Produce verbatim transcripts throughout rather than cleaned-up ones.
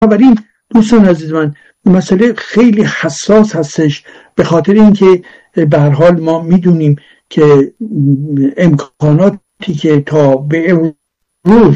بنابراین دوستان عزیز من مسئله خیلی حساس هستش، به خاطر اینکه به هر حال ما میدونیم که امکاناتی که تا به امروز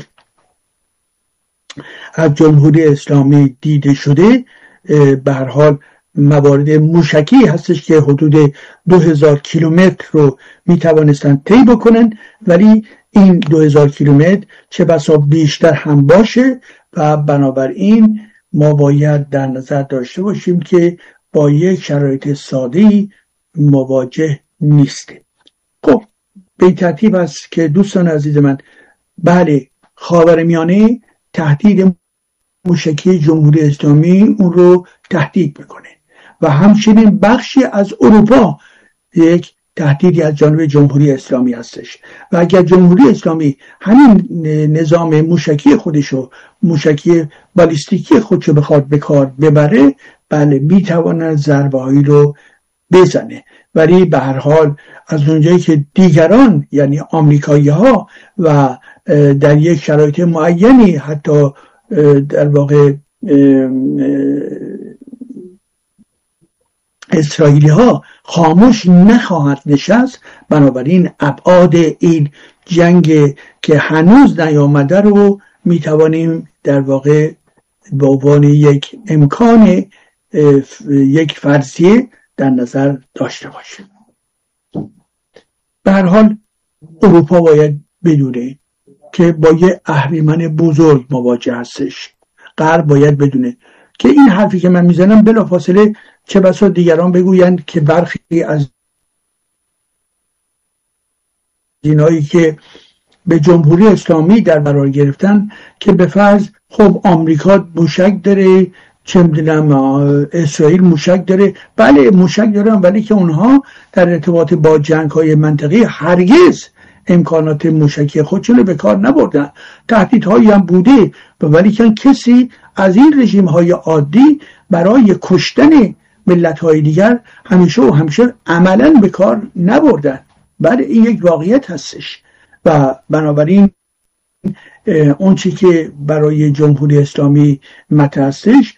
از جمهوری اسلامی دیده شده به هر حال موارد موشکی هستش که حدود دو هزار کیلومتر رو میتوانستن طی بکنن، ولی این دو هزار کیلومتر چه بسا بیشتر هم باشه و بنابراین ما باید در نظر داشته باشیم که با یک شرایط ساده‌ای مواجه نیستیم. خب به این ترتیب است که دوستان عزیز من، بله خاورمیانه تهدید موشکی جمهوری اسلامی اون رو تهدید میکنه و همچنین بخشی از اروپا یک تهدیدی از جانب جمهوری اسلامی هستش و اگر جمهوری اسلامی همین نظام موشکی خودشو، موشکی بالیستیکی خودشو بخواد به کار ببره، بله میتواند ضربه هایی رو بزنه، ولی به هر حال از اونجایی که دیگران یعنی آمریکایی ها و در یک شرایط معینی حتی در واقع اسرائیلی ها خاموش نخواهد نشست، بنابراین ابعاد این جنگ که هنوز نیامده رو میتوانیم در واقع به عنوان یک امکان یک فرضیه در نظر داشته باشیم. به هر حال اروپا باید بدونه که با یه اهریمن بزرگ مواجه هستش. غرب باید بدونه که این حرفی که من میزنم بلافاصله چه بسا دیگران بگویند که برخی از اینایی که به جمهوری اسلامی در قرار گرفتن که به فرض خب آمریکا موشک داره، چه میدونم اسرائیل موشک داره، بله موشک دارن، ولی که اونها در ارتباط با جنگ‌های منطقی هرگز امکانات موشکی خودشون رو به کار نبردن. تهدیدهایی هم بوده ولی که کسی از این رژیم‌های عادی برای کشتن ملت‌های دیگر همیشه و همیشه عملاً به کار نبردن. بله این یک واقعیت هستش و بنابراین اون چی که برای جمهوری اسلامی مطرح هستش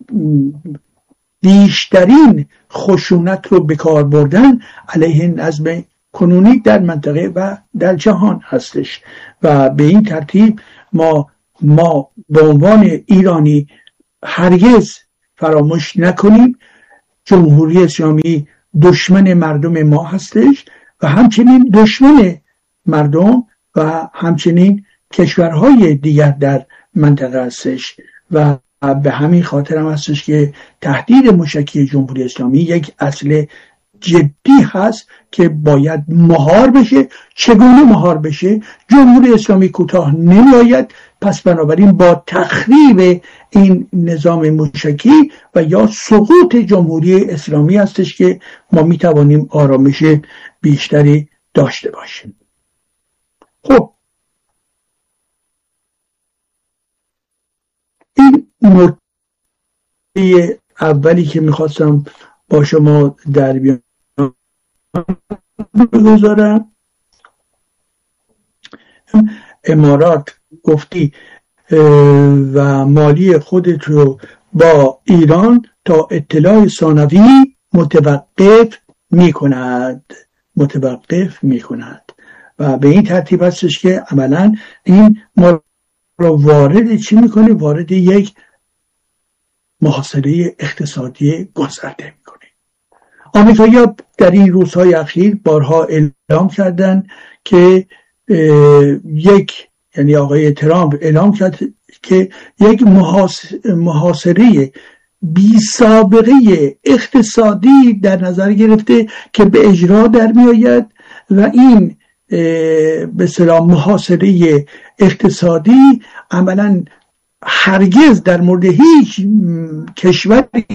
بیشترین خشونت رو به کار بردن علیه نظم کنونی در منطقه و در جهان هستش و به این ترتیب ما ما به عنوان ایرانی هرگز فراموش نکنیم جمهوری اسلامی دشمن مردم ما هستش و همچنین دشمن مردم و همچنین کشورهای دیگر در منطقه هستش و به همین خاطر هم هستش که تهدید موشکی جمهوری اسلامی یک اصل جدی هست که باید مهار بشه. چگونه مهار بشه؟ جمهوری اسلامی کوتاه نمی آید، پس بنابراین با تخریب این نظام موشکی و یا سقوط جمهوری اسلامی هستش که ما می توانیم آرامش بیشتری داشته باشیم. خب این نکته اولی که میخواستم با شما در بیان بگذارم. امارات گفتی و مالی خودت رو با ایران تا اطلاع ثانوی متوقف میکند متوقف میکند و به این ترتیب هستش که عملا این ما رو وارد چی میکنه؟ وارد یک محاصره اقتصادی گسترده میکنه. آمریکایی‌ها در این روزهای اخیر بارها اعلام کردن که یک یعنی آقای ترامپ اعلام کرد که یک محاصره بی سابقه اقتصادی در نظر گرفته که به اجرا در می آید و این به اصطلاح محاصره اقتصادی عملاً هرگز در مورد هیچ کشوری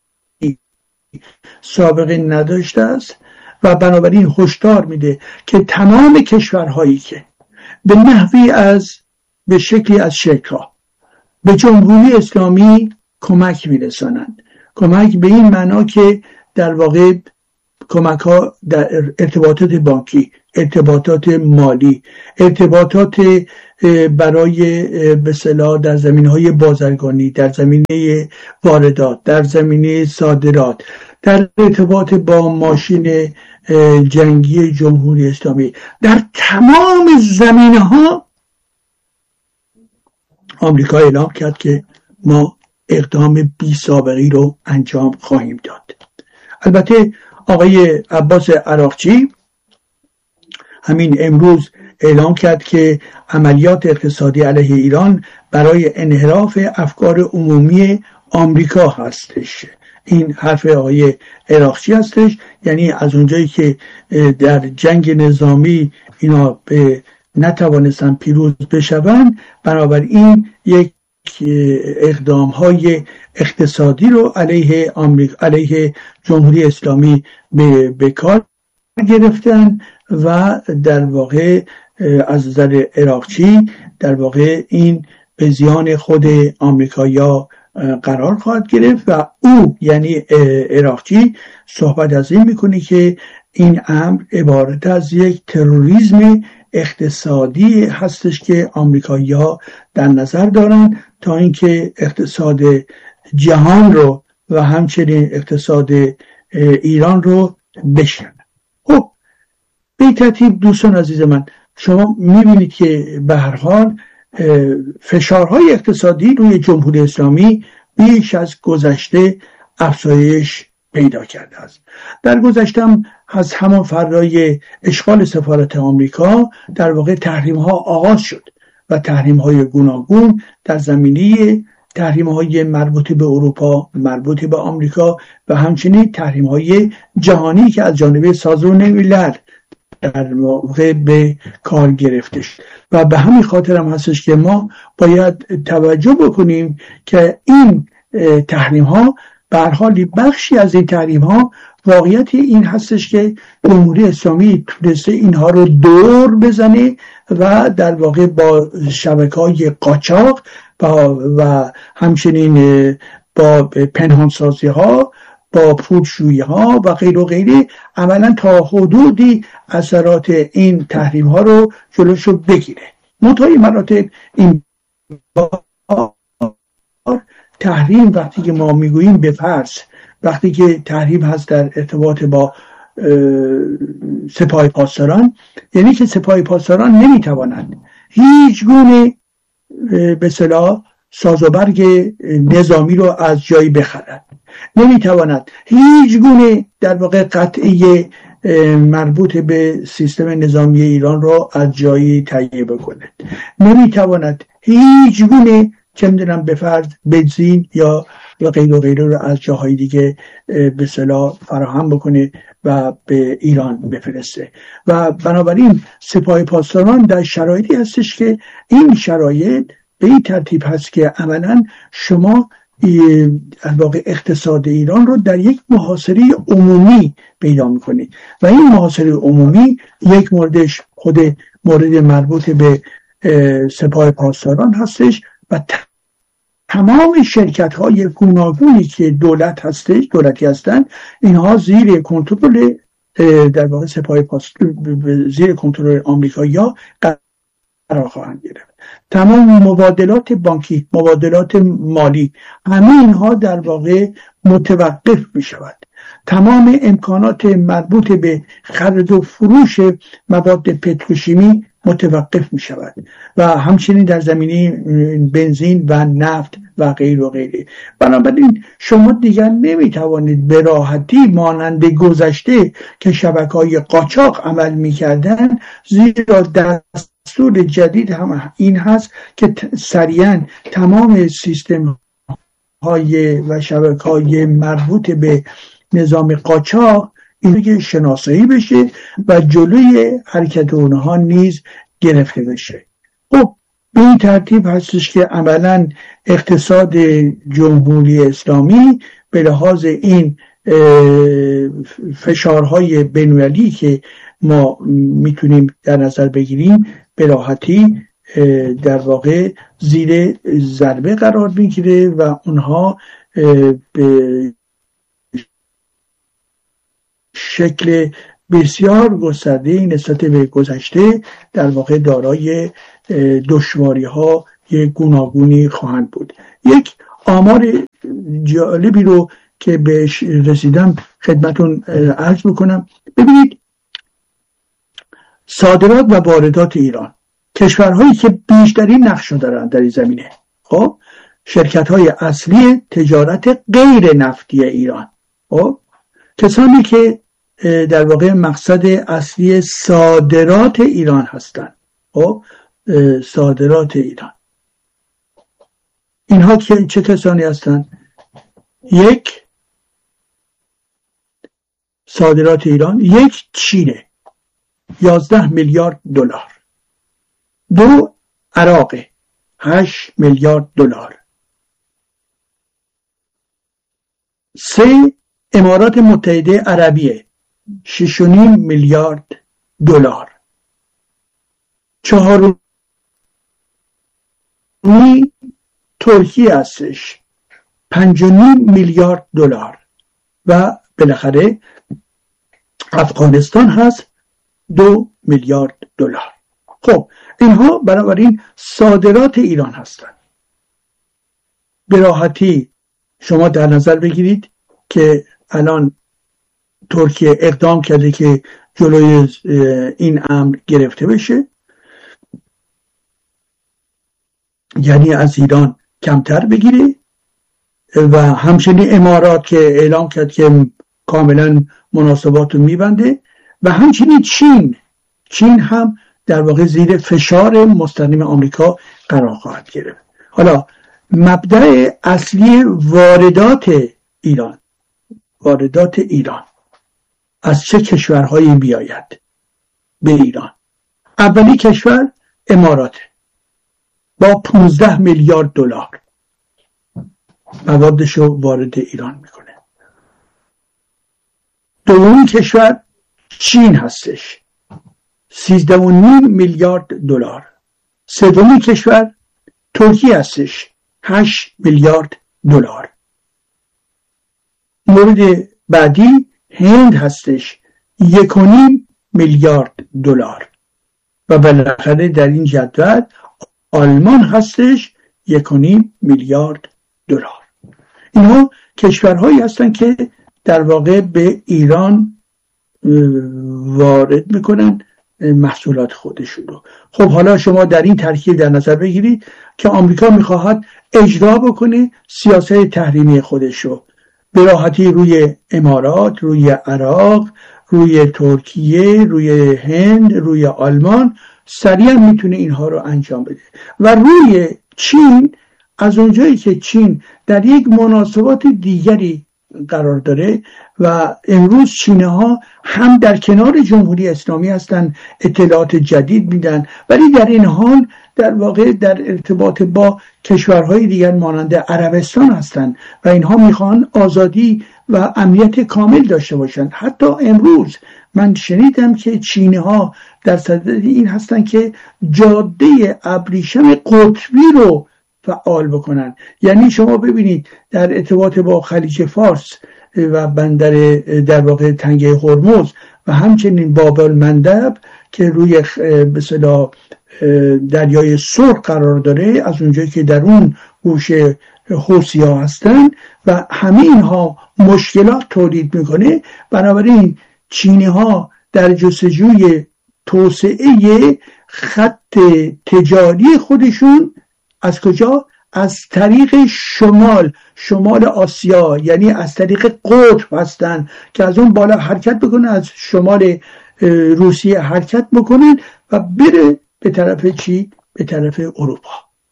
سابقه نداشته است و بنابراین هشدار میده که تمام کشورهایی که به نحوی از به شکلی از شکل‌ها به جمهوری اسلامی کمک میرسانند، کمک به این معنا که در واقع کمک ها در ارتباطات بانکی، ارتباطات مالی، ارتباطات برای به اصطلاح در زمینه‌های بازرگانی، در زمینه واردات، در زمینه صادرات، در ارتباط با ماشین جنگی جمهوری اسلامی، در تمام زمینه‌ها آمریکا اعلام کرد که ما اقدام بی سابقه‌ای رو انجام خواهیم داد. البته آقای عباس عراقچی همین امروز اعلام کرد که عملیات اقتصادی علیه ایران برای انحراف افکار عمومی آمریکا هستش. این حرف آقای عراقچی هستش، یعنی از اونجایی که در جنگ نظامی اینا به نتوانستن پیروز بشوند، بنابراین یک اقدام های اقتصادی رو علیه آمریکا، علیه جمهوری اسلامی به, به کار گرفتن و در واقع از نظر عراقچی در واقع این به زیان خود آمریکایی‌ها قرار خواهد گرفت و او یعنی عراقچی صحبت از این میکنه که این امر عبارت از یک تروریسم اقتصادی هستش که آمریکایی‌ها در نظر دارن تا اینکه اقتصاد جهان رو و همچنین اقتصاد ایران رو بشکنن. خب به ترتیب دوستان عزیز من، شما میبینید که به هر حال فشارهای اقتصادی روی جمهوری اسلامی بیش از گذشته افزایش پیدا کرده است. در گذشته هم از همان فردای اشغال سفارت آمریکا در واقع تحریم ها آغاز شد و تحریم های گوناگون در زمینه تحریم های مربوط به اروپا، مربوط به آمریکا و همچنین تحریم های جهانی که از جانب سازمان ملل در واقع به کار گرفته شد و به همین خاطر هم هستش که ما باید توجه بکنیم که این تحریم ها به هر حال بخشی از این تحریم ها واقعیت این هستش که جمهوری اسلامی تونسته اینها رو دور بزنه و در واقع با شبکه‌های قاچاق و همچنین با پنهانسازی ها، با پولشویی ها و غیر و غیره عملا تا حدودی اثرات این تحریم ها رو جلوشو بگیره. منتهای مراتب این تحریم وقتی که ما میگوییم به فرض وقتی که تحریم هست در ارتباط با سپاه پاسداران، یعنی که سپاه پاسداران نمیتوانند هیچ گونه به اصطلاح ساز و برگ نظامی رو از جایی بخرند، نمیتواند هیچ گونه در واقع قطعه مربوط به سیستم نظامی ایران رو از جایی تهیه بکند، نمیتواند هیچ گونه چه میدونم به فرض بنزین یا یا غیر و غیره رو از جاهای دیگه به اصطلاح فراهم بکنه و به ایران بفرسته. و بنابراین سپاه پاسداران در شرایطی هستش که این شرایط به این ترتیب هست که عملاً شما واقع اقتصاد ایران رو در یک محاصره عمومی پیدا میکنید و این محاصره عمومی یک موردش خود مورد مربوط به سپاه پاسداران هستش و تمام شرکت های گوناگونی که دولت هستش دولتی هستند اینها زیر کنترل در واقع سپاه پاسداران زیر کنترل آمریکایی‌ها قرار خواهند گرفت. تمام مبادلات بانکی، مبادلات مالی، همه اینها در واقع متوقف می شود. تمام امکانات مربوط به خرید و فروش مواد پتروشیمی متوقف می شود و همچنین در زمینه بنزین و نفت و غیر و غیره. بنابراین شما دیگر نمی توانید به راحتی مانند گذشته که شبکه‌های قاچاق عمل می کردن، زیرا دستور جدید هم این هست که سریعا تمام سیستم های و شبکه‌های مربوط به نظام قاچاق این که شناسایی بشه و جلوی حرکت اونها نیز گرفته بشه. خب به این ترتیب هستش که عملا اقتصاد جمهوری اسلامی به لحاظ این فشارهای بین‌المللی که ما میتونیم در نظر بگیریم به راحتی در واقع زیر ضربه قرار میگیره و اونها به شکل بسیار گسترده نسبت به گذشته در واقع دارای دشواری ها یک گوناگونی خواهند بود. یک آمار جالبی رو که بهش رسیدم خدمتون عرض بکنم. ببینید صادرات و واردات ایران، کشورهایی که بیشترین نقش دارن در این زمینه، خب شرکت های اصلی تجارت غیر نفتی ایران، خب کسانی که در واقع مقصد اصلی صادرات ایران هستند، خب صادرات ایران، اینها چه کسانی هستند؟ یک، صادرات ایران یک چینه یازده میلیارد دلار، دو عراق هشت میلیارد دلار، سه امارات متحده عربیه شش و نیم میلیارد دلار، چهارمی ترکیه هستش پنج و نیم میلیارد دلار و بالاخره افغانستان هست دو میلیارد دلار. خب اینها بنابراین صادرات ایران هستند. به راحتی شما در نظر بگیرید که الان ترکیه اقدام کرده که جلوی این امر گرفته بشه، یعنی از ایران کمتر بگیره، و همچنین امارات که اعلام کرد که کاملا مناسبات رو میبنده، و همچنین چین چین هم در واقع زیر فشار مستقیم آمریکا قرار خواهد گرفت. حالا مبدأ اصلی واردات ایران واردات ایران از چه کشورهایی بیاید به ایران؟ اولی کشور امارات با پانزده میلیارد دلار موادشو وارد ایران میکنه. دومی کشور چین هستش سیزده و نیم میلیارد دلار. سومی کشور ترکیه هستش هشت میلیارد دلار. مورد بعدی هند هستش یک و نیم میلیارد دلار و بالاخره در این جدول آلمان هستش یک و نیم میلیارد دلار. اینها کشورهایی هستند که در واقع به ایران وارد میکنن محصولات خودشون رو. خب حالا شما در این ترکیب در نظر بگیرید که آمریکا میخواهد اجرا بکنه سیاست تحریمی خودش رو به راحتی روی امارات، روی عراق، روی ترکیه، روی هند، روی آلمان سریعا میتونه اینها رو انجام بده. و روی چین، از اونجایی که چین در یک مناسبات دیگری قرار داره و امروز چینه ها هم در کنار جمهوری اسلامی هستن، اطلاعات جدید میدن، ولی در این حال در واقع در ارتباط با کشورهای دیگر مانند عربستان هستن و اینها میخوان آزادی و امنیت کامل داشته باشند. حتی امروز من شنیدم که چینی ها در صدد این هستن که جاده ابریشم قطبی رو فعال بکنن. یعنی شما ببینید در ارتباط با خلیج فارس و بندر در واقع تنگه هرمز و همچنین باب المندب که روی به اصطلاح دریای سرخ قرار داره، از اونجایی که در اون گوشه حوثی ها هستن و همه اینها مشکلات تولید میکنه. بنابراین چینی ها در جستجوی توسعه خط تجاری خودشون از کجا؟ از طریق شمال شمال آسیا، یعنی از طریق قطب هستن که از اون بالا حرکت بکنه، از شمال روسیه حرکت بکنن و بره به طرف چی؟ به طرف اروپا.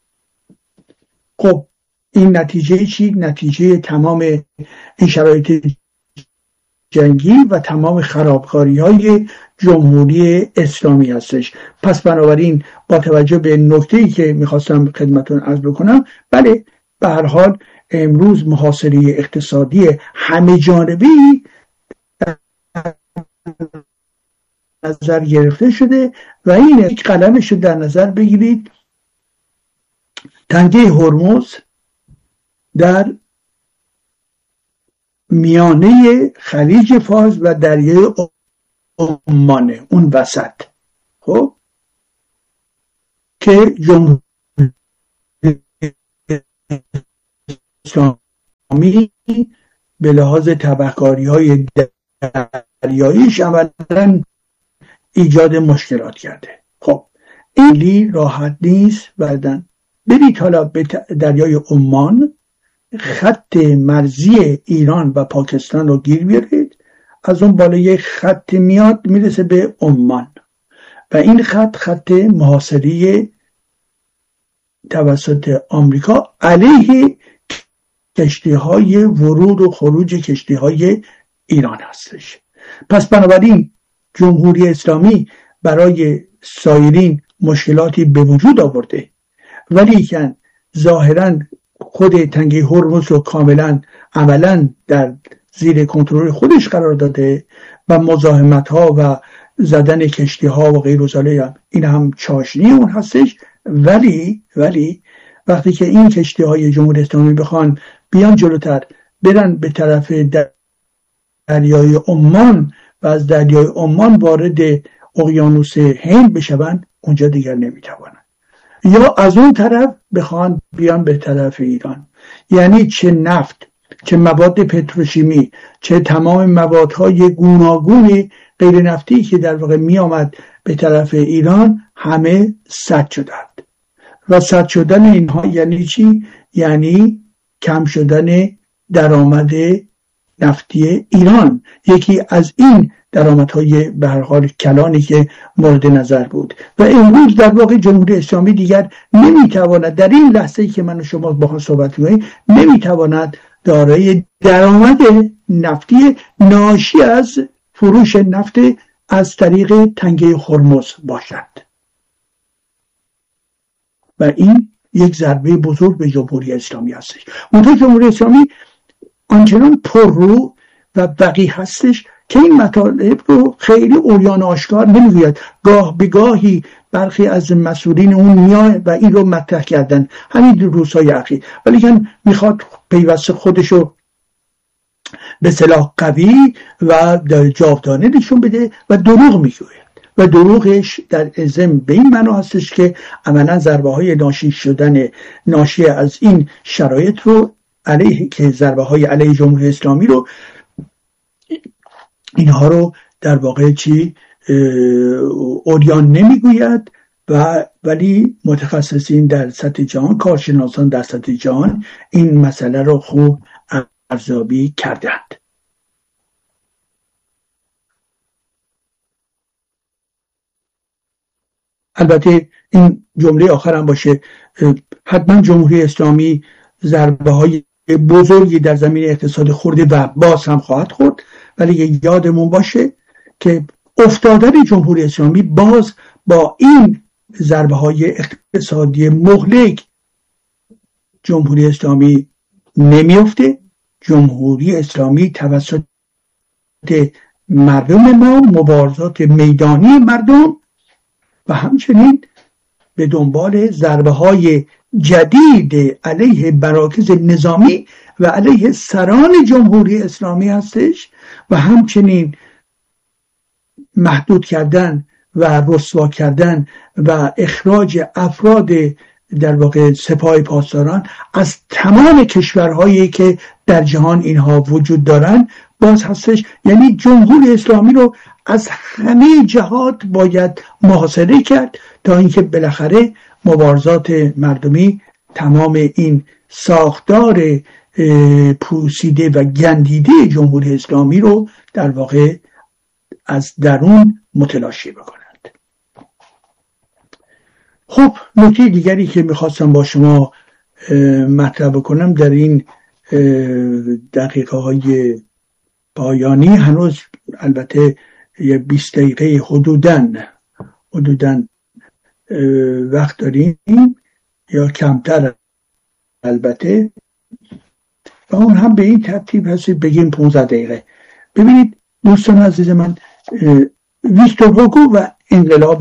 خب این نتیجه چی؟ نتیجه تمام این شرایط جنگی و تمام خرابکاری های جمهوری اسلامی هستش. پس بنابراین با توجه به نکته‌ای که میخواستم خدمتون عرض بکنم، بله به هر حال امروز محاصره اقتصادی همه جانبه‌ای نظر گرفته شده و این یک قلمش رو در نظر بگیرید. تنگه هرمز در میانه خلیج فارس و دریای عمان، اون وسط. خب که جمهوری اسلامی به لحاظ تبهکاری های دریاییش اولا ایجاد مشکلات کرده. خب این راحت نیست. بعدن برید حالا به دریای عمان، خط مرزی ایران و پاکستان رو گیر بیارید، از اون بالا یک خط میاد میرسه به عمان و این خط خط محاصره توسط آمریکا علیه کشتی های ورود و خروج کشتی های ایران هستش. پس بنابراین جمهوری اسلامی برای سایرین مشکلاتی به وجود آورده، ولی که ظاهراً خود تنگه هرمز رو کاملا عملا در زیر کنترل خودش قرار داده و مزاحمت ها و زدن کشتی ها و غیر و ذالک این هم چاشنی اون هستش. ولی ولی وقتی که این کشتی های جمهوری اسلامی بخوان بیان جلوتر برن به طرف دریای عمان و از دریای عمان وارد اقیانوس هند بشون، اونجا دیگر نمیتوانن. یا از اون طرف بخوان بیان به طرف ایران، یعنی چه نفت، چه مواد پتروشیمی، چه تمام موادهای گوناگون غیر نفتی که در واقع می آمد به طرف ایران همه سد شدند. و سد شدن اینها یعنی چی؟ یعنی کم شدن درآمد نفتی ایران. یکی از این درآمدهای به هر حال کلانی که مورد نظر بود و امروز در واقع جمهوری اسلامی دیگر نمیتواند در این لحظه‌ای که من و شما با هم صحبت می‌کنیم نمیتواند دارای درآمد نفتی ناشی از فروش نفت از طریق تنگه هرمز باشد و این یک ضربه بزرگ به جمهوری اسلامی هستش. منتها جمهوری اسلامی آنچنان پررو و وقیح هستش که این مطالب رو خیلی عریان آشکار نمیگوید. گاه به گاهی برخی از مسئولین اون میان و این رو مطرح کردن همین روزهای اخیر، ولی که میخواد پیوسته خودشو به اصطلاح قوی و جاودانه نشون بده و دروغ میگوید و دروغش در ضمن به این معنا هستش که عملا ضربه های ناشی شدن ناشی از این شرایط رو علیه که ضربه های علیه جمهوری اسلامی رو اینها رو در واقع چی عریان نمیگوید و ولی متخصصین در سطح جهان، کارشناسان در سطح جهان این مسئله رو خوب ارزیابی کردند. البته این جمله آخر هم باشه، حتما جمهوری اسلامی ضربه های بزرگی در زمین اقتصاد خورده و باز هم خواهد خورد، ولی یادمون باشه که افتادن جمهوری اسلامی باز با این ضربه های اقتصادی مهلک جمهوری اسلامی نمیفته. جمهوری اسلامی توسط مردم ما، مبارزات میدانی مردم و همچنین به دنبال ضربه های جدید علیه مراکز نظامی و علیه سران جمهوری اسلامی هستش و همچنین محدود کردن و رسوا کردن و اخراج افراد در واقع سپاه پاسداران از تمام کشورهایی که در جهان اینها وجود دارن باز هستش. یعنی جمهوری اسلامی رو از همه جهات باید محاصره کرد تا اینکه بالاخره مبارزات مردمی تمام این ساختار پوسیده و گندیده جمهوری اسلامی رو در واقع از درون متلاشی بکنند. خب نکته دیگری که میخواستم با شما مطرح بکنم در این دقیقه های پایانی، هنوز البته یه بیست دقیقه حدوداً حدوداً وقت داریم یا کمتر البته، و اون هم به این ترتیب هست بگیم پانزده دقیقه. ببینید دوستان عزیز من، ویکتور هوگو و انقلاب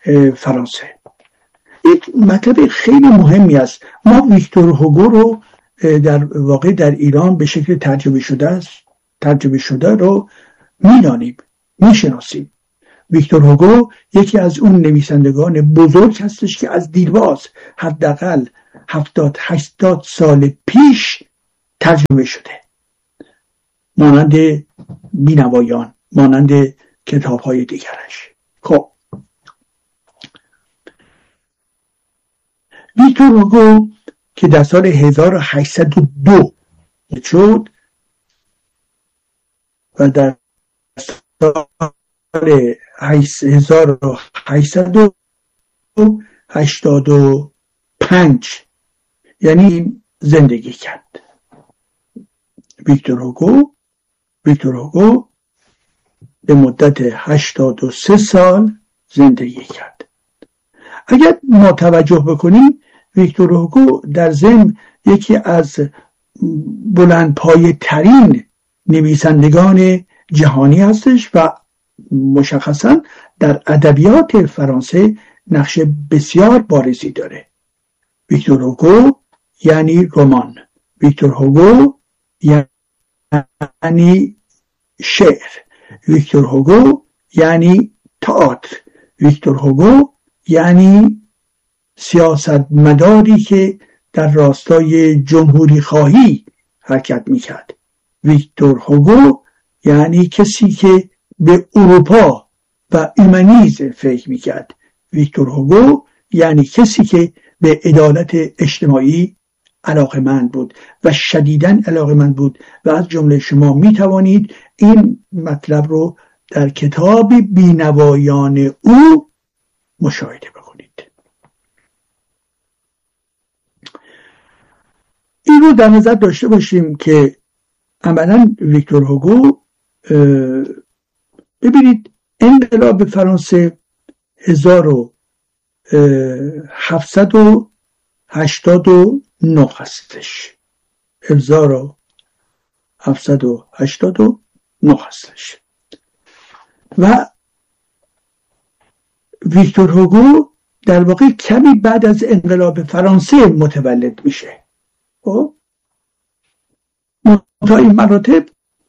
فرانسه یک مطلب خیلی مهمی است. ما ویکتور هوگو رو در واقع در ایران به شکل ترجمه شده است، ترجمه شده رو میدانیم، میشناسیم. ویکتور هوگو یکی از اون نویسندگان بزرگ هستش که از دیرباز حداقل هفتاد هشتاد سال پیش ترجمه شده، مانند بینوایان، مانند کتاب‌های دیگرش. خب ویکتور هوگو که در سال هزار و هشتصد و دو شد و در سال هزار و هشتصد و هشتاد و پنج یعنی زندگی کرد. ویکتور هوگو ویکتور هوگو به مدت هشتاد و سه سال زندگی کرد. اگر ما توجه بکنیم ویکتور هوگو در ضمن یکی از بلندپایه ترین نویسندگان جهانی هستش و مشخصا در ادبیات فرانسه نقش بسیار بارزی داره. ویکتور هوگو یعنی رمان، ویکتور هوگو یعنی شعر، ویکتور هوگو یعنی تئاتر، ویکتور هوگو یعنی سیاستمداری که در راستای جمهوری خواهی حرکت میکرد. ویکتور هوگو یعنی کسی که به اروپا و اومانیسم فکر میکرد. ویکتور هوگو یعنی کسی که به عدالت اجتماعی علاقمند بود و شدیداً علاقمند بود و از جمله شما میتوانید این مطلب رو در کتاب بینوایان او مشاهده بکنید. این رو در نظر داشته باشیم که عملاً ویکتور هوگو، ببینید انقلاب فرانسه هزار و هفتصد و هشتاد و نه هستش، هزار و هفتصد و هشتاد و نه هستش و ویکتور هوگو در واقع کمی بعد از انقلاب فرانسه متولد میشه. خب تا این مراتب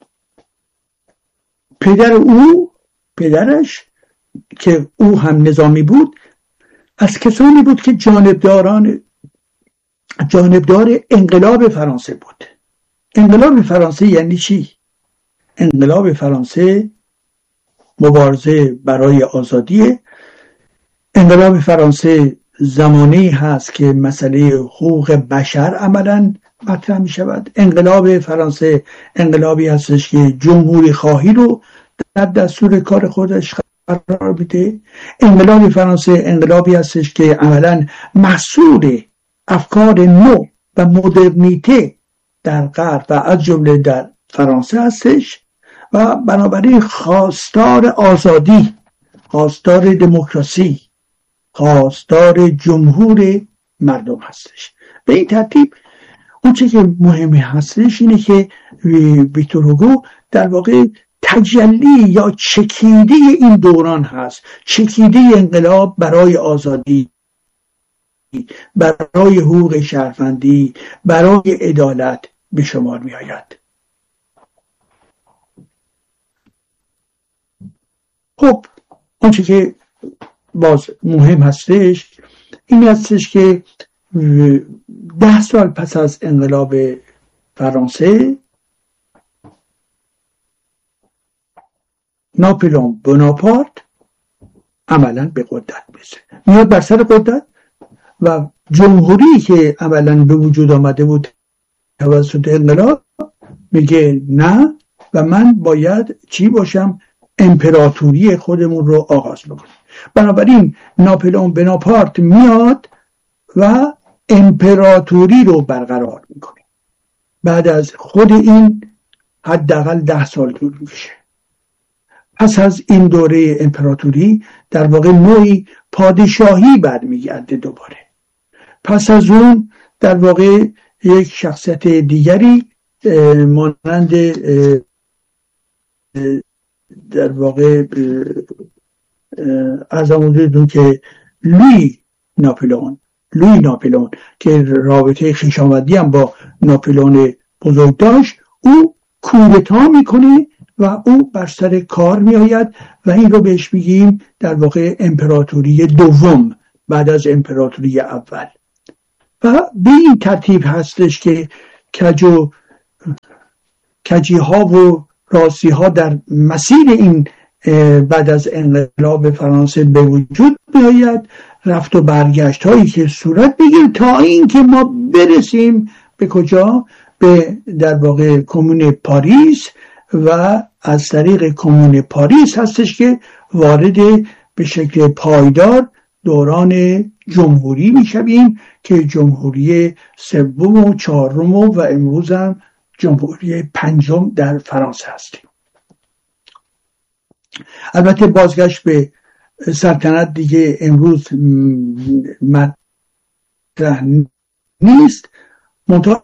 پدر او پدرش که او هم نظامی بود از کسانی بود که جانبداران جانبدار انقلاب فرانسه بود. انقلاب فرانسه یعنی چی؟ انقلاب فرانسه مبارزه برای آزادی. انقلاب فرانسه زمانی هست که مسئله حقوق بشر عملاً مطرح می شود. انقلاب فرانسه انقلابی هستش که جمهوری خواهی رو در دستور کار خودش قرار میده. انقلاب فرانسه انقلابی هستش که عملاً محصول افکار نو و مدرنیته در غرب و از جمله در فرانسه هستش و بنابراین خواستار آزادی، خواستار دموکراسی، خواستار جمهور مردم هستش. به این ترتیب اون چه که مهمی هستش اینه که ویکتور هوگو در واقع تجلی یا چکیده این دوران هست، چکیده انقلاب برای آزادی، برای حقوق شهروندی، برای عدالت به شمار می آید. خب آنچه که باز مهم هستش این هستش که ده سال پس از انقلاب فرانسه ناپلئون بوناپارت عملاً به قدرت میرسه، میاد بر سر قدرت و جمهوری که عملاً به وجود آمده بود توسط انقلاب میگه نه و من باید چی باشم؟ امپراتوری خودمون رو آغاز بکنیم. بنابراین ناپلئون بوناپارت میاد و امپراتوری رو برقرار میکنه. بعد از خود این حداقل ده سال طول میشه. پس از این دوره امپراتوری در واقع نوعی پادشاهی برمیگرده دوباره. پس از اون در واقع یک شخصیت دیگری مانند در واقع از همون که لویی ناپلئون لوی ناپلئون که رابطه خویشاوندی هم با ناپلئون بزرگ داشت، او کودتا میکنه و او بر سر کار میآید و این رو بهش میگیم در واقع امپراتوری دوم بعد از امپراتوری اول. و به این ترتیب هستش که کج و کجی ها و راستی ها در مسیر این بعد از انقلاب فرانسه به وجود میآید، رفت و برگشت هایی که صورت بگیر تا اینکه ما برسیم به کجا؟ به در واقع کمون پاریس، و از طریق کمون پاریس هستش که وارد به شکل پایدار دوران جمهوری میشویم که جمهوری سوم و چهارم و امروز هم جمهوری پنجم در فرانسه هستیم. البته بازگشت به سلطنت دیگه امروز مطرح نیست، منتها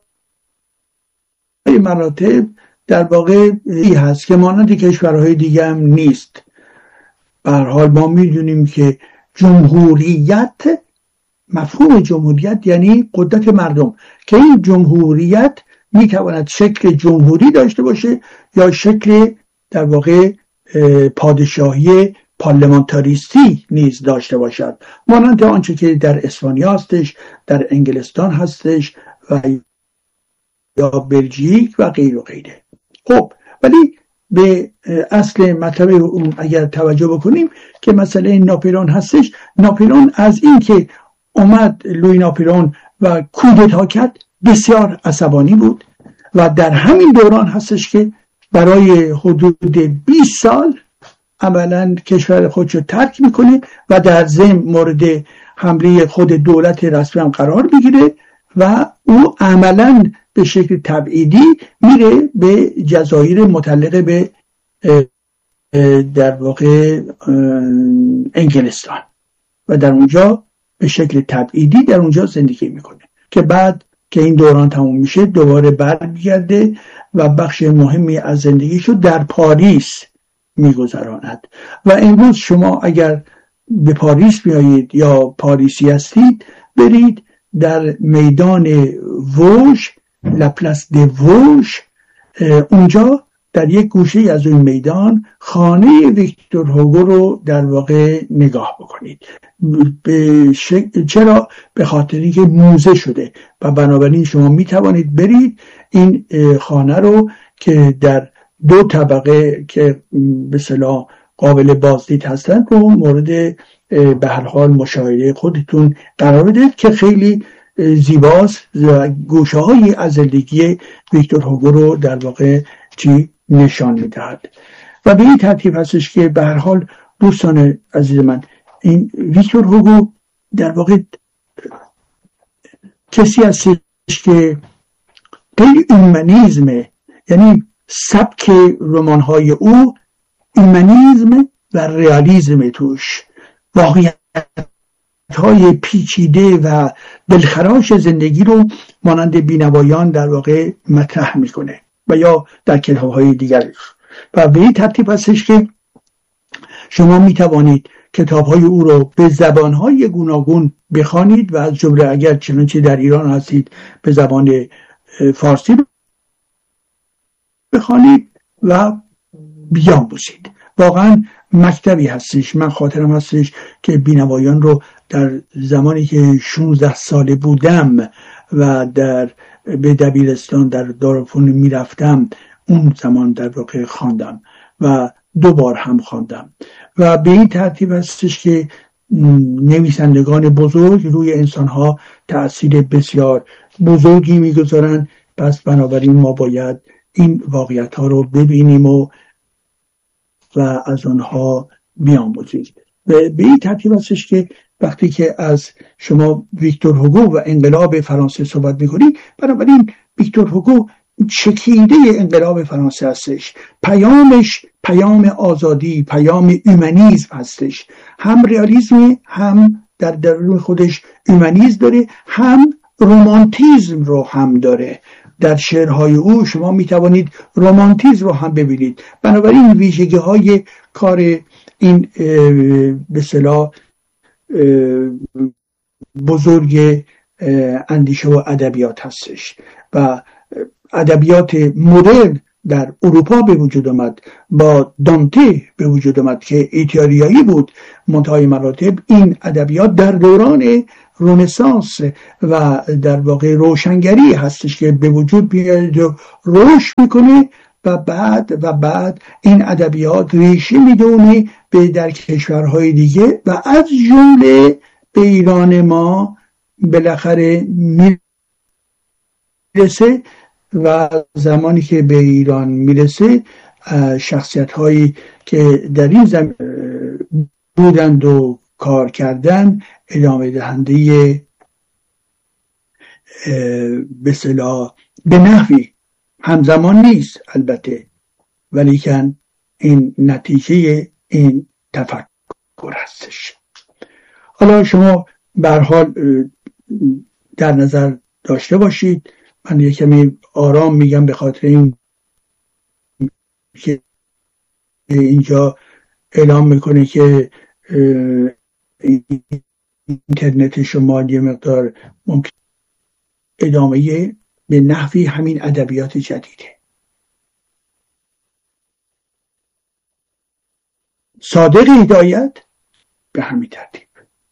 مراتب در واقع ای هست که مانند کشورهای دیگه هم نیست. به هر حال ما میدونیم که جمهوریت، مفهوم جمهوریت یعنی قدرت مردم، که این جمهوریت میتواند شکل جمهوری داشته باشه یا شکل در واقع پادشاهی پارلمانتاریستی نیز داشته باشد، مانند آنچه که در اسپانیا هستش، در انگلستان هستش و یا بلژیک و غیر و غیره. خب ولی به اصل مطلب اون اگر توجه بکنیم که مسئله ناپلئون هستش، ناپلئون از این که اومد لوی ناپلئون و کودتا کرد بسیار عصبانی بود و در همین دوران هستش که برای حدود بیست سال عملا کشور خودشو ترک میکنه و در ضمن مورد حمله خود دولت رسمی هم قرار میگیره و او عملا به شکل تبعیدی میره به جزایر متعلقه به در واقع انگلستان و در اونجا به شکل تبعیدی در اونجا زندگی میکنه که بعد که این دوران تموم میشه دوباره برمیگرده و بخش مهمی از زندگیشو در پاریس میگذراند. و امروز شما اگر به پاریس بیایید یا پاریسی هستید، برید در میدان ووژ، لپلاس د ووژ، اونجا در یک گوشه از اون میدان خانه ویکتور هوگو رو در واقع نگاه بکنید. به شک... چرا؟ به خاطر اینکه موزه شده و بنابراین شما می توانید برید این خانه رو که در دو طبقه که به اصطلاح قابل بازدید هستن رو مورد به هر حال مشاهده خودتون قرار بدید که خیلی زیباست و گوشه های از زندگی ویکتور هوگو رو در واقع چی نشان میدهد. و به این ترتیب هستش که به هر حال دوستان عزیز من، این ویکتور هوگو در واقع کسی هستش که خیلی اومانیزمه، یعنی سبک رمان های او اومانیزم و ریالیزم توش، واقعیت های پیچیده و دلخراش زندگی رو مانند بینوایان در واقع مطرح میکنه و یا در کتاب های دیگرش. و به این ترتیب هستش که شما میتوانید کتاب های او رو به زبان های گوناگون بخوانید و از جمله اگر چنانچه در ایران هستید به زبان فارسی بخوانید و بیاموزید. واقعا مکتبی هستش. من خاطرم هستش که بینوایان رو در زمانی که شانزده ساله بودم و در به دبیرستان در دارالفنون میرفتم، اون زمان در واقع خواندم و دو بار هم خواندم. و به این ترتیب هستش که نویسندگان بزرگ روی انسانها تأثیر بسیار بزرگی میگذارن. پس بنابراین ما باید این واقعیت ها رو ببینیم و و از آنها بیاموزیم. به این ترتیب هستش که وقتی که از شما ویکتور هوگو و انقلاب فرانسه صحبت میکنید، بنابراین ویکتور هوگو چکیده انقلاب فرانسه هستش. پیامش پیام آزادی، پیام اومانیسم هستش. هم ریالیسم، هم در درون خودش اومانیسم داره، هم رومانتیزم رو هم داره. در شعرهای او شما میتوانید رومانتیزم رو هم ببینید. بنابراین ویژگی های کار این به اصطلاح بزرگ اندیشه و ادبیات هستش و ادبیات مدرن در اروپا به وجود آمد. با دانته به وجود آمد که ایتالیایی بود. منتهای مراتب این ادبیات در دوران رنسانس و در واقع روشنگری هستش که به وجود میاد و رشد میکنه و بعد و بعد این ادبیات ریشه میدونه به در کشورهای دیگه و از جمله به ایران ما بالاخره میرسه و زمانی که به ایران میرسه شخصیت هایی که در این زمین بودند و کار کردن ادامه دهنده به اصطلاح به نحوی همزمان نیست البته، ولیکن این نتیجه این تفکر هستش. حالا شما به هر حال در نظر داشته باشید، من یک کمی آرام میگم به خاطر این که اینجا اعلام میکنه که اینترنت شما یه مقدار ممکن ادامه به نحوی همین ادبیات جدیده. صادق هدایت به همین ترتیب،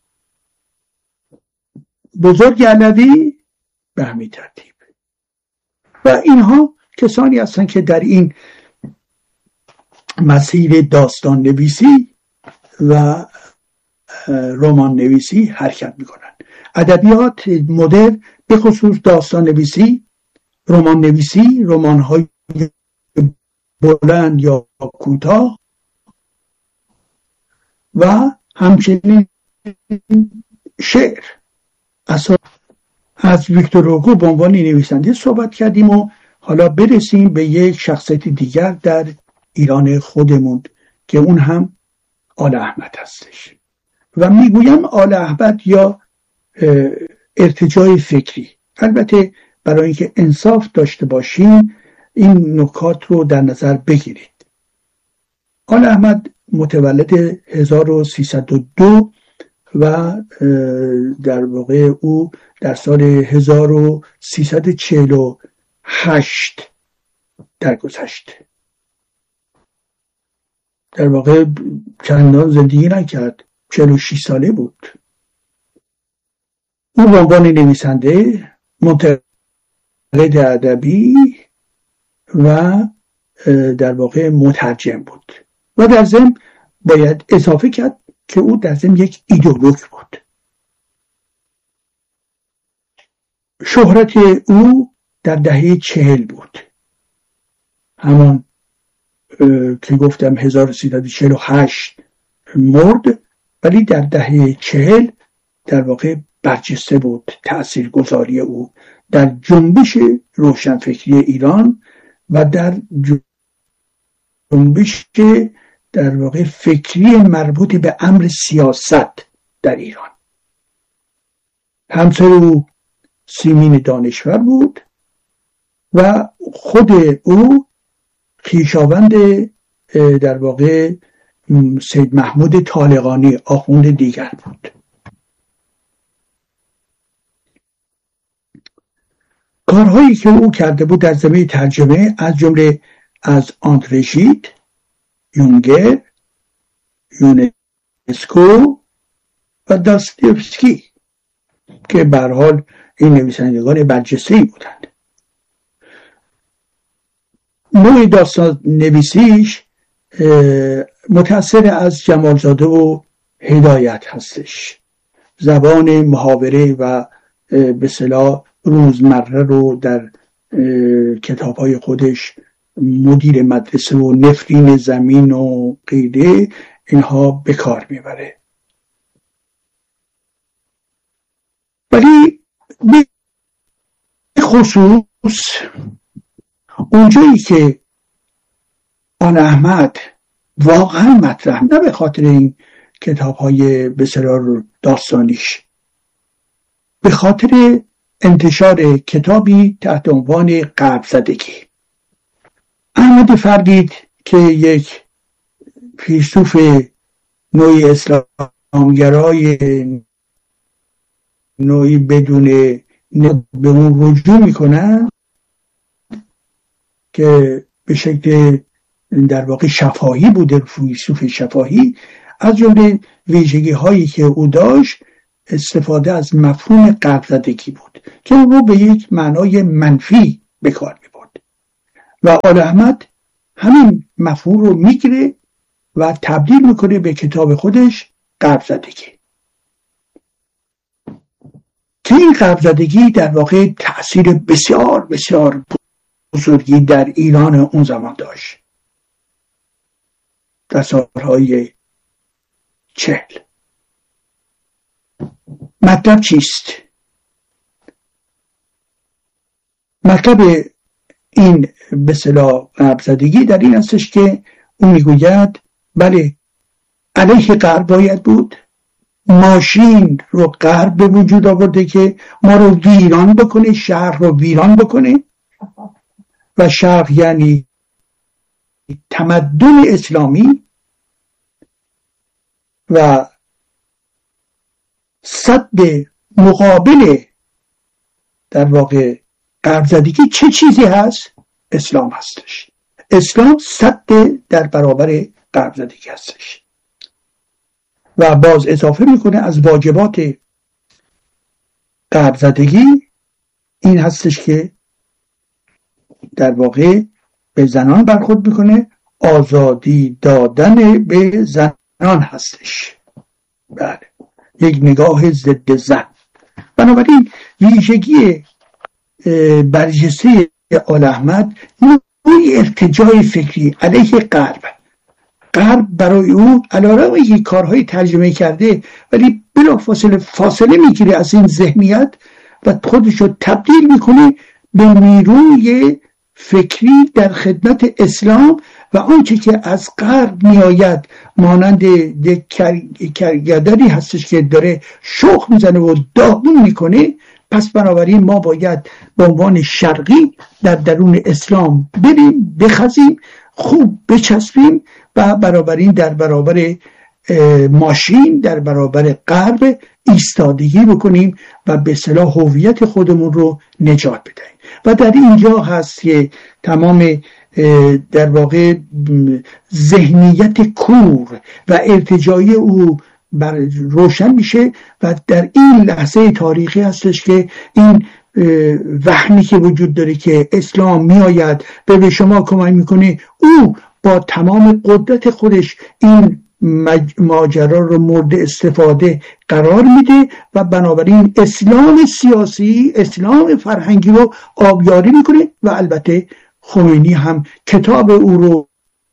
بزرگ علوی به همین ترتیب و اینها کسانی هستند که در این مسیر داستان نویسی و رمان نویسی حرکت میکنند. ادبیات مدرن به خصوص داستان نویسی، رمان نویسی، رمان های بلند یا کوتاه و همچنین شعر. اصلا از ویکتور هوگو به عنوان نویسنده صحبت کردیم و حالا برسیم به یک شخصیت دیگر در ایران خودمون که اون هم آل احمد هستش و میگویم آل احمد یا ارتجاع فکری. البته برای اینکه انصاف داشته باشیم این نکات رو در نظر بگیرید. آل احمد متولد هزار و سیصد و دو و در واقع او در سال هزار و سیصد و چهل و هشت درگذشت. در واقع چندان زندگی نکرد، چهل و شش ساله بود. او به عنوان نویسنده، منتقد ادبی و در واقع مترجم بود و در ضمن باید اضافه کرد که او در ضمن یک ایدئولوگ بود. شهرت او در دهه چهل بود، همان که گفتم هزار و سیصد و چهل و هشت مرد، ولی در دهه چهل در واقع برجسته بود تأثیرگذاری او در جنبش روشنفکری ایران و در جنبش در واقع فکری مربوط به امر سیاست در ایران. همسر او سیمین دانشور بود و خود او خویشاوند در واقع سید محمود طالقانی آخوند دیگر بود. کارهایی که او کرده بود در زمینه ترجمه از جمله از آندره ژید، یونگر، یونسکو و داستایوفسکی که به هر حال این نویسندگان برجسته‌ای بودند. نوع داستان نویسیش متأثر از جمالزاده و هدایت هستش. زبان محاوره و به اصطلاح روزمره رو در کتاب‌های خودش مدیر مدرسه و نفرین زمین و غیره اینها به کار میبره. ولی به خصوص اونجایی که آل احمد واقعا مطرح، نه به خاطر این کتاب‌های بسیار داستانیش، به خاطر انتشار کتابی تحت عنوان غرب زدگی. احمد فردید که یک فیلسوف نوعی اسلامگرای نوعی بدون به اون رجوع میکنن که به شکل در واقع شفاهی بوده، فیلسوف شفاهی. از جمله ویژگی هایی که او داشت استفاده از مفهوم غرب زدگی بود که او به یک معنای منفی به کار می‌برد و آل احمد همین مفهوم رو میگیره و تبدیل میکنه به کتاب خودش غرب زدگی، که این غرب زدگی در واقع تأثیر بسیار بسیار بزرگی در ایران اون زمان داشت در سالهای چهل. مطلب چیست؟ مطلب این به اصطلاح غرب زدگی در این هستش که اون میگوید بله علیه غرب باید بود، ماشین رو غرب به وجود آورده که ما رو ویران بکنه، شهر رو ویران بکنه، و شهر یعنی تمدن اسلامی و صد مقابل در واقع غرب زدگی چه چیزی هست؟ اسلام هستش. اسلام صد در برابر غرب زدگی هستش و باز اضافه میکنه از واجبات غرب زدگی این هستش که در واقع به زنان برخورد میکنه، آزادی دادن به زنان هستش. بله، یک نگاه ضد زن. بنابراین ویژگی برجسته آل احمد نوعی ارتجاع فکری علیه غرب. غرب برای او علیرغم اینکه کارهای ترجمه کرده ولی بلافاصله فاصله میگیره از این ذهنیت و خودش رو تبدیل میکنه به نیروی فکری در خدمت اسلام و آنچه که از غرب میآید مانند یک کرگدنی هستش که داره شوخ میزنه و داغون میکنه. پس بنابراین ما باید به عنوان شرقی در درون اسلام بریم، بخزیم، خوب بچسبیم و بنابراین در برابر ماشین، در برابر غرب ایستادگی بکنیم و به اصطلاح هویت خودمون رو نجات بدهیم. و در اینجا هست که تمام در واقع ذهنیت کور و ارتجاعی او بر روشن میشه و در این لحظه تاریخی هستش که این وهمی که وجود داره که اسلام میآید به شما کمک میکنه، او با تمام قدرت خودش این ماجرا رو مورد استفاده قرار میده و بنابراین اسلام سیاسی، اسلام فرهنگی رو آبیاری میکنه. و البته خمینی هم کتاب او رو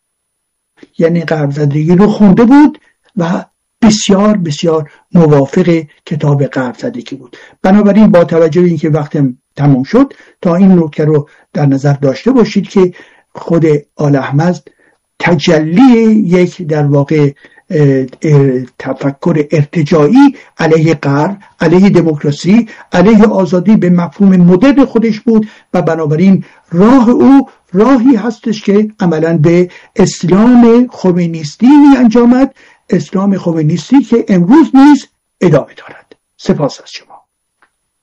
یعنی غرب زدگی رو خونده بود و بسیار بسیار موافق کتاب غرب زدگی بود. بنابراین با توجه به اینکه وقتم تموم شد تا این نکته رو در نظر داشته باشید که خود آل احمد تجلی یک در واقع تفکر ارتجاعی علیه غرب، علیه دموکراسی، علیه آزادی به مفهوم مدرن خودش بود و بنابراین راه او راهی هستش که عملاً به اسلام خمینیستی می انجامد، اسلام خمینیستی که امروز نیز ادامه دارد. سپاس از شما.